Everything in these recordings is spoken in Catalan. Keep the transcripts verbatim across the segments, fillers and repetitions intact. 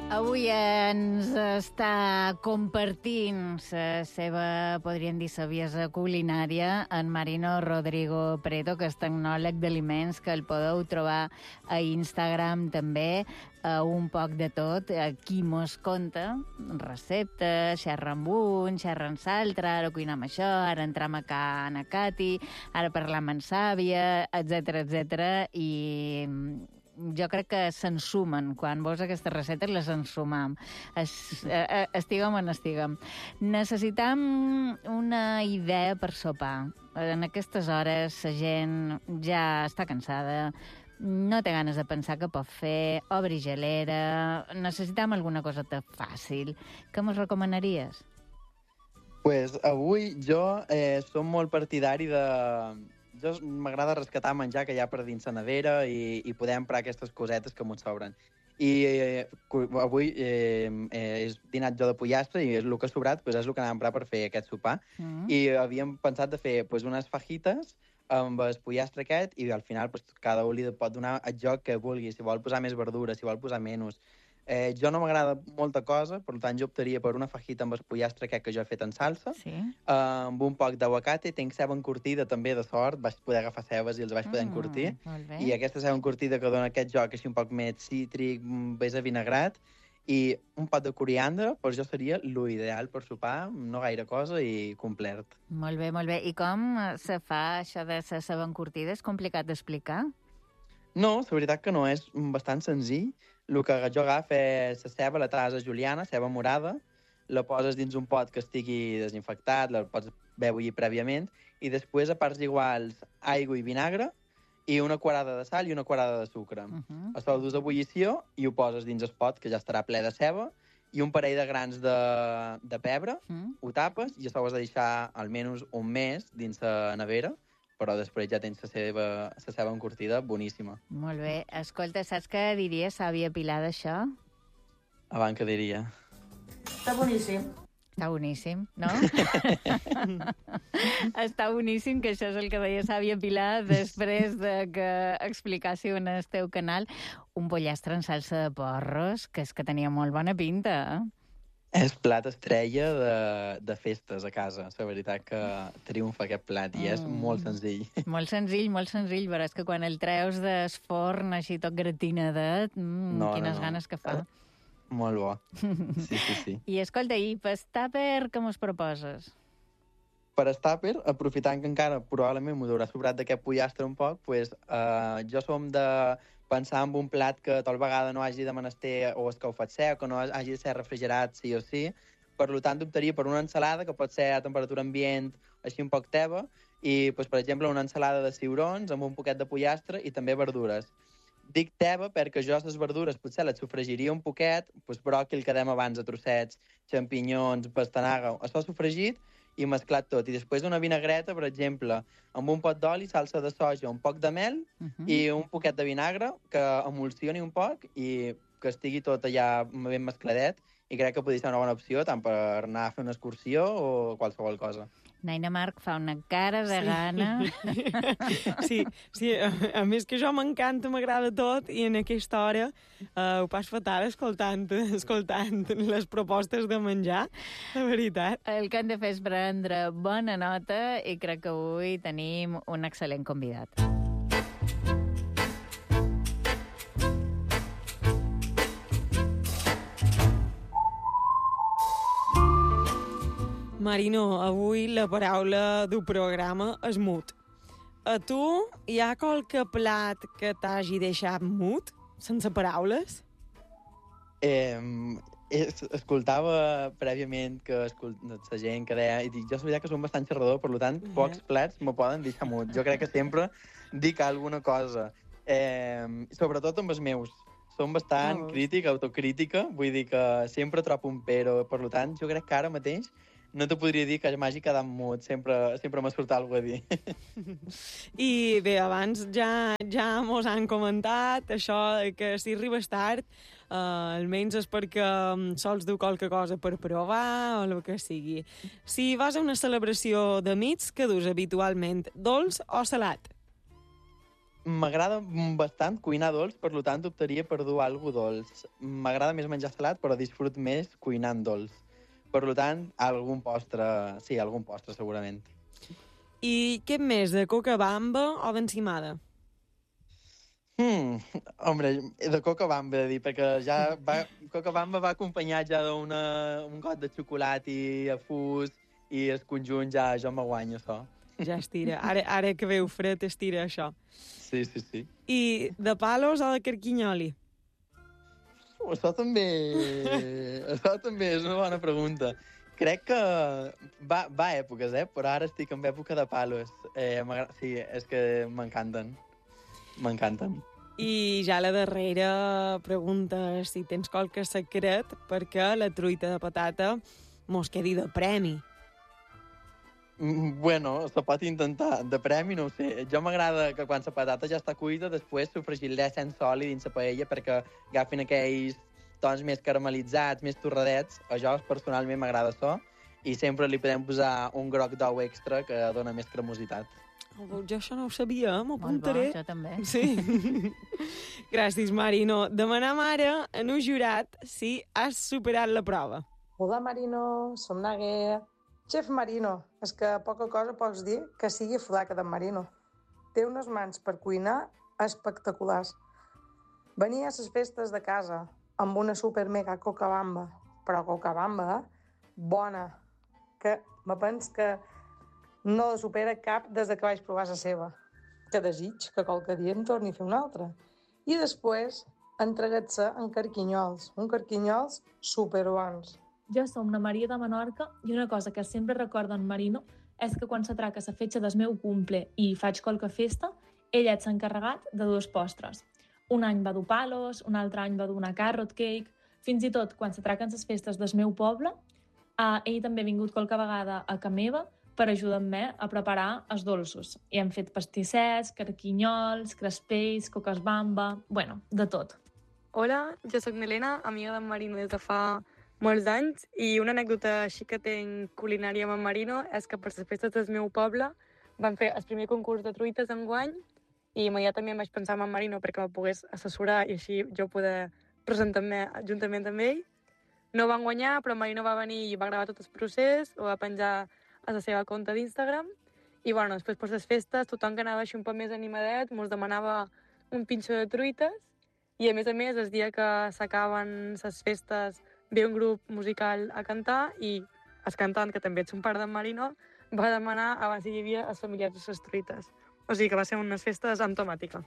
Avui ens està compartint la seva, podríem dir, saviesa culinària en Marino Rodrigo Preto, que és tecnòleg d'aliments, que el podeu trobar a Instagram també, a un poc de tot. Aquí mos conta receptes, xerra amb un, xerra amb l'altre, ara cuinem això, ara entram a Can Acati, ara parlam amb sàvia, etcètera, etcètera, i jo crec que s'ensumen. Quan veus aquestes receptes, les ensumam. Es, eh, estiguem on estiguem. Necessitam una idea per sopar. En aquestes hores la gent ja està cansada, no té ganes de pensar què pot fer, obri gelera, necessitam alguna coseta fàcil. Què mos recomanaries? Pues avui jo eh, som molt partidari de... Jo m'agrada rescatar menjar que hi ha per dins la nevera i, i poder emprar aquestes cosetes que m'ho sobren. I eh, avui eh, eh, és dinat jo de pollastre i el que ha sobrat pues, és el que anàvem a emprar per fer aquest sopar. Mm. I havíem pensat de fer pues, unes fajites amb el pollastre aquest i al final pues, cada un li pot donar el joc que vulgui, si vol posar més verdura, si vol posar menys. Eh, jo no m'agrada molta cosa, per tant jo optaria per una fajita amb el pollastre aquest que jo he fet en salsa, sí. eh, amb un poc d'aguacate, tinc ceba encurtida també de sort, vaig poder agafar cebes i els vaig poder mm, encurtir, i aquesta ceba encurtida que dona aquest joc així un poc més cítric, més avinagrat, i un pot de coriandre, per jo seria l'ideal per sopar, no gaire cosa i complet. Molt bé, molt bé. I com se fa això de la ceba encurtida? És complicat d'explicar? No, la veritat que no, és bastant senzill. El que jo agafo és la ceba, la tassa juliana, ceba morada, la poses dins un pot que estigui desinfectat, la pots bé bullir prèviament, i després a parts iguals aigua i vinagre, i una quarada de sal i una quarada de sucre. Uh -huh. Això ho dus a ebullició i ho poses dins el pot, que ja estarà ple de ceba, i un parell de grans de, de pebre, uh -huh. ho tapes, i això ho has de deixar almenys un mes dins la nevera, però després ja tens la seva, la seva encurtida boníssima. Molt bé. Escolta, saps què diria Sàvia Pilar d'això? Abans que diria. Està boníssim. Està boníssim, no? Està boníssim, que això és el que deia Sàvia Pilar després de que explicassi en el teu canal un pollastre en salsa de porros, que és que tenia molt bona pinta, eh? És plat estrella de, de festes a casa. La veritat que triomfa aquest plat i mm. és molt senzill. Molt senzill, molt senzill, però és que quan el treus del forn així tot gratinadet, mm, no, quines no, no. ganes que fa. Molt bo. Sí, sí, sí. I escolta, i per tàper, què mos proposes? Per tàper, aprofitant que encara probablement m'ho haurà sobrat d'aquest pollastre un poc, pues, uh, jo som de pensar en un plat que tal vegada no hagi de menester o escalfat sec, o no hagi de ser refrigerat sí o sí. Per tant, optaria per una ensalada que pot ser a temperatura ambient, així un poc teva, i, pues, per exemple, una ensalada de ciurons amb un poquet de pollastre i també verdures. Dic teva perquè jo les verdures potser les sofregiria un poquet, pues, bròquil que dèiem abans a trossets, xampinyons, pastanaga, això sofregit i mesclat tot. I després una vinagreta, per exemple, amb un pot d'oli, salsa de soja, un poc de mel uh -huh. i un poquet de vinagre que emulsioni un poc i que estigui tot allà ben mescladet, i crec que podria ser una bona opció tant per anar a fer una excursió o qualsevol cosa. Naina Marc fa una cara de sí. gana. Sí, sí, a, a més que jo m'encanta, m'agrada tot, i en aquesta hora uh, ho pas fatal escoltant, escoltant les propostes de menjar, la veritat. El que hem de fer és prendre bona nota i crec que avui tenim un excel·lent convidat. Marino, avui la paraula del programa és mut. A tu hi ha qualque plat que t'hagi deixat mut, sense paraules? Eh, escoltava prèviament que escolt... la gent que deia, i dic, jo sabia que som bastant xerrador, per tant, yeah. pocs plats me poden deixar mut. Jo crec que sempre dic alguna cosa, eh, sobretot amb els meus. Som bastant oh. crític, autocrítica, vull dir que sempre trobo un però, per tant, jo crec que ara mateix no te podria dir que m'hagi quedat mut, sempre, sempre m'ha sortit alguna cosa a dir. I bé, abans ja, ja mos han comentat això que si arribes tard, uh, almenys és perquè sols dur qualque cosa per provar o el que sigui. Si vas a una celebració d'amics, què dus habitualment, dolç o salat? m'agrada bastant cuinar dolç, per tant optaria per dur alguna dolç. M'agrada més menjar salat, però disfrut més cuinant dolç. Per tant, algun postre, sí, algun postre segurament. I què més, de coca bamba o d'encimada? Hmm, hombre, de coca bamba, de dir, perquè ja va, coca bamba va acompanyat ja d'un got de xocolata i afús, i el conjunt ja jo me guanyo, això. Ja es tira. Ara, ara que veu fred es tira això. Sí, sí, sí. I de palos o de carquinyoli? Oh, això també... això també és una bona pregunta. Crec que va, va a èpoques, eh? Però ara estic en època de palos. Eh, sí, és que m'encanten. M'encanten. I ja la darrera pregunta, si tens qualque secret perquè la truita de patata mos quedi de premi. Bueno, se pot intentar. De premi, no ho sé. Jo m'agrada que quan la patata ja està cuita, després sofregir-la sense oli dins la paella perquè agafin aquells tons més caramelitzats, més torradets. A jo personalment m'agrada això. I sempre li podem posar un groc d'ou extra que dona més cremositat. Oh, jo això no ho sabia, m'ho Molt apuntaré. bo, jo també. Sí. Gràcies, Marino. Demanem ara en un jurat si has superat la prova. Hola, Marino, som Naguer. Chef Marino, és que poca cosa pots dir que sigui flaca d'en Marino. Té unes mans per cuinar espectaculars. Venia a les festes de casa amb una super mega coca bamba, però coca bamba bona, que me pens que no la supera cap des de que vaig provar la seva. Que desig que qualque dia em torni a fer una altra. I després entregat-se en carquinyols, un carquinyols superbons. Jo som la Maria de Menorca i una cosa que sempre recordo en Marino és que quan se traca la fetge del meu cumple i faig qualque festa, ell és encarregat de dos postres. Un any va dur palos, un altre any va dur una carrot cake, fins i tot quan se traquen les festes del meu poble, eh, ell també ha vingut qualque vegada a ca meva per ajudar-me a preparar els dolços. I hem fet pastissets, carquinyols, crespells, coques bamba, bueno, de tot. Hola, jo sóc Nelena, amiga d'en Marino des de fa molts anys, i una anècdota així que tenc culinària amb en Marino és que per les festes del meu poble van fer el primer concurs de truites enguany i immediatament vaig pensar en en Marino perquè me pogués assessorar i així jo poder presentar-me juntament amb ell. No van guanyar, però en Marino va venir i va gravar tot el procés, ho va penjar a la seva compte d'Instagram i bueno, després per les festes tothom que anava així un poc més animadet mos demanava un pinxo de truites i a més a més el dia que s'acaben les festes ve un grup musical a cantar i el cantant, que també ets un pare d'en Marino, va demanar abans hi havia els familiars de les truites. O sigui que va ser unes festes amb temàtica.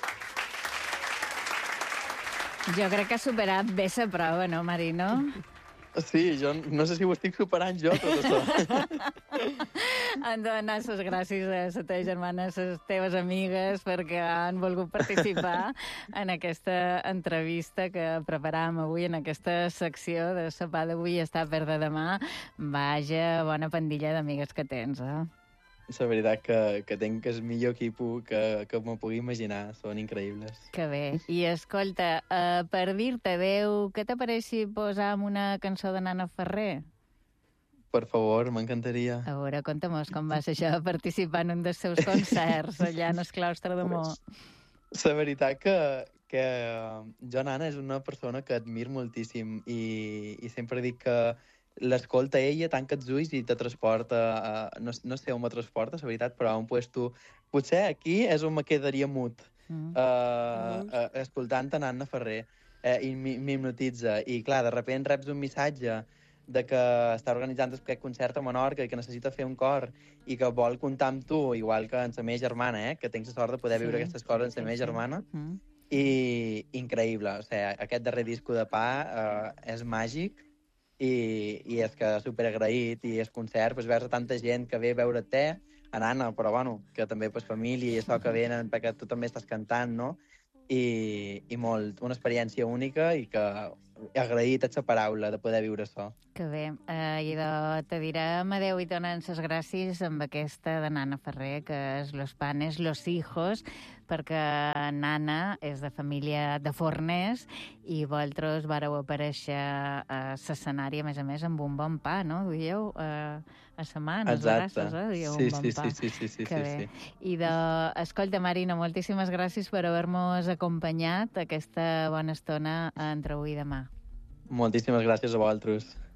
Jo crec que ha superat bé la prova, no, Marino? Sí, jo no sé si ho estic superant jo, tot això. Han de donar les gràcies a la teva germana, a les teves amigues, perquè han volgut participar en aquesta entrevista que preparàvem avui, en aquesta secció de sopar d'avui i estar per de demà. Vaja, bona pandilla d'amigues que tens, eh? La veritat que, que tenc el millor equip que, que m'ho pugui imaginar. Són increïbles. Que bé. I escolta, uh, per dir-te adéu, què t'apareix si posam una cançó de Nana Ferrer? Per favor, m'encantaria. A veure, conta'm com va ser això de participar en un dels seus concerts allà en el claustre de Mo. La veritat que, que jo, Nana, és una persona que admiro moltíssim i, i sempre dic que l'escolta ella, tanca els ulls i te transporta, a, no, no sé on me transporta, la veritat, però a un puesto... Potser aquí és on me quedaria mut, mm. uh, uh, escoltant a Nana Ferrer, uh, i m'hipnotitza. I clar, de sobte reps un missatge de que està organitzant aquest concert a Menorca i que necessita fer un cor i que vol comptar amb tu, igual que amb la meva germana, eh, que tinc la sort de poder sí, viure aquestes coses amb la meva germana. Mm. I increïble, o sigui, aquest darrer disco de Pa uh, és màgic. I, i és que superagraït i el concert, pues, veus tanta gent que ve a veure te, a Nana, però bueno, que també pues, família i això que venen perquè tu també estàs cantant, no? I, i molt, una experiència única i que agraït a la paraula de poder viure això. Que bé, eh, i de, te direm adeu i donen les gràcies amb aquesta de Nana Ferrer, que és Los panes, los hijos, perquè Nana és de família de forners i vosaltres vareu aparèixer a l'escenari, a més a més, amb un bon pa, no? Duieu eh, a sa mà, les braces, eh? Duieu Sí, un bon sí, pa. sí, sí, sí, Que sí, bé. sí. I de... Escolta, Marino, moltíssimes gràcies per haver-nos acompanyat aquesta bona estona entre avui i demà. Moltíssimes gràcies a vosaltres.